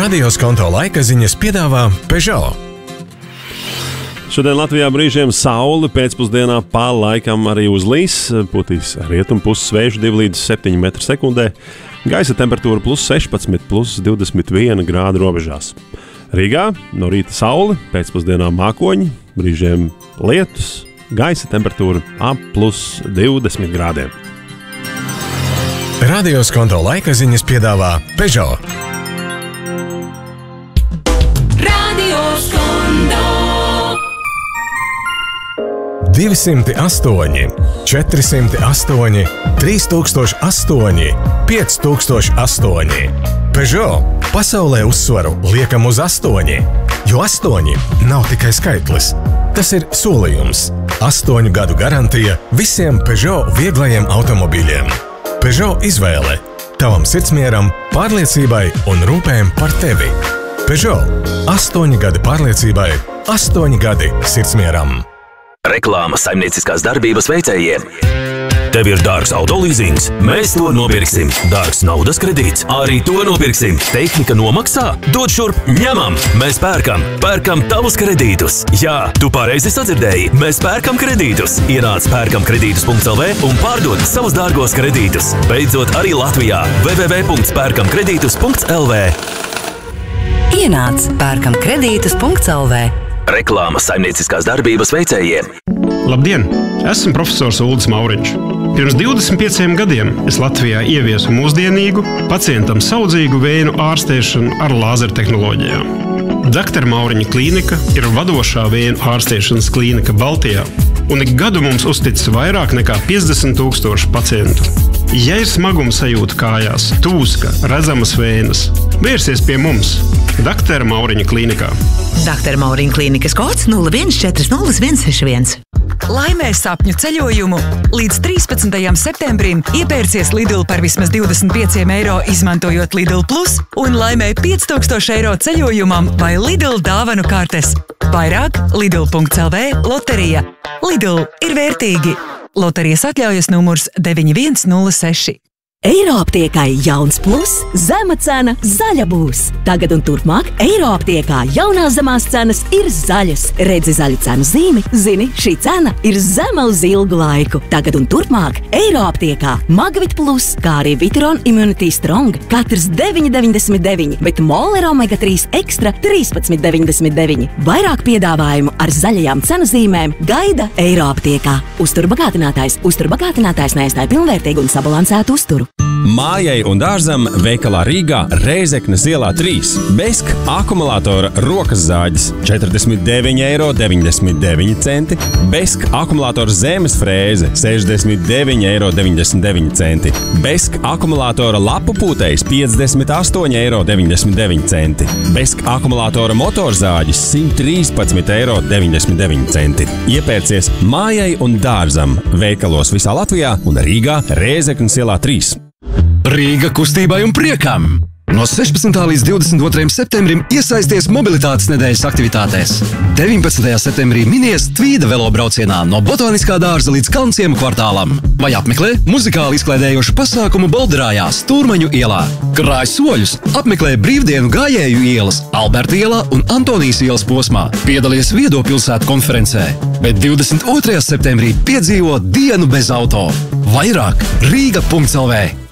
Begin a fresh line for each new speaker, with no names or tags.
Radio Skonto laikaziņas piedāvā Peugeot.
Šodien Latvijā brīžiem saule, pēcpusdienā pa laikam arī uzlīs, putīs rietumpuses vējš 2 līdz 7 metru sekundē, gaisa temperatūra +16, +21 grādu robežās. Rīgā no rīta saule, pēcpusdienā mākoņi, brīžiem lietus, gaisa temperatūra ap +20 grādiem.
Radio Skonto laikaziņas piedāvā Peugeot.
Radio Skonto
208, 408, 3008, 5008. Peugeot pasaulē uzsvaru liekam uz 8, jo 8 nav tikai skaitlis. Tas ir solījums. 8 gadu garantija visiem Peugeot vieglajiem automobīļiem. Peugeot izvēle tavam sirdsmieram, pārliecībai un rūpēm par tevi. Peugeot 8 gadi pārliecībai, 8 gadi sirdsmieram.
Reklāma saimnieciskās darbības veicējiem. Tev ir dārgs autolīzings? Mēs to nopirksim. Dārgs naudas kredīts? Arī to nopirksim. Tehnika nomaksā? Dod šurp, ņemam! Mēs pērkam! Pērkam tavus kredītus! Jā, tu pareizi sadzirdēji! Mēs pērkam kredītus! Ienāc pērkamkredītus.lv un pārdod savus dārgos kredītus! Beidzot arī Latvijā! www.pērkamkredītus.lv.
Ienāc pērkamkredītus.lv.
Reklāma saimnieciskās darbības veicējiem.
Labdien! Esmu profesors Uldis Mauriņš. Pirms 25 gadiem es Latvijā ieviesu mūsdienīgu, pacientam saudzīgu vēju ārstēšanu ar lāzertehnoloģijām. Dr. Mauriņa klīnika ir vadošā vēju ārstēšanas klīnika Baltijā, un ik gadu mums uztic vairāk nekā 50,000 pacientu. Ja ir smaguma sajūta kājās, tūska, redzamas vējas, vērsies pie mums, Dr. Mauriņa klīnikā.
Dr. Mauriņa klīnikas kods 0140161. Laimē sapņu ceļojumu! Līdz 13. septembrim iepērcies Lidl par vismaz 25 eiro, izmantojot Lidl Plus, un laimē 5000 eiro ceļojumam vai Lidl dāvanu kartes. Vairāk Lidl.lv loterija. Lidl ir vērtīgi! Loterijas atļaujas numurs 9106.
Eiroaptiekai jauns plus, zema cena, zaļa būs. Tagad un turpmāk Eiroaptiekā jaunās zemās cenas ir zaļas. Redzi zaļu cenu zīmi, zini, šī cena ir zema uz ilgu laiku. Tagad un turpmāk Eiroaptiekā Magvit plus, kā arī Viteron Immunity Strong, katrs 9,99, bet Moler Omega 3 Extra 13,99. Vairāk piedāvājumu ar zaļajām cenu zīmēm gaida Eiroaptiekā. Uzturbagātinātājs neaizstāja pilnvērtīgu un sabalansētu uzturu.
Mājai un dārzam veikalā Rīgā Reizeknes ielā 3. Besk akumulātora rokas zāģis 49,99 eiro. Besk akumulātora zemes frēze 69,99 eiro. Besk akumulātora lapu pūtējs 58,99 eiro. Besk akumulātora motorzāģis 113,99 eiro. Iepērcies mājai un dārzam veikalos visā Latvijā un Rīgā Reizeknes ielā 3.
Rīga kustībai un priekam! No 16. līdz 22. septembrim iesaisties mobilitātes nedēļas aktivitātēs. 19. septembrī minies Tvīda velobraucienā no Botaniskā dārza līdz Kalnciemu kvartālam. Vai apmeklē muzikāli izklaidējošu pasākumu Bolderājā Stūrmaņu ielā. Krāj soļus, apmeklē brīvdienu gājēju ielas Alberta ielā un Antonijas ielas posmā. Piedalies Viedo pilsētu konferencē. Bet 22. septembrī piedzīvo dienu bez auto. Vairāk Rīga.lv.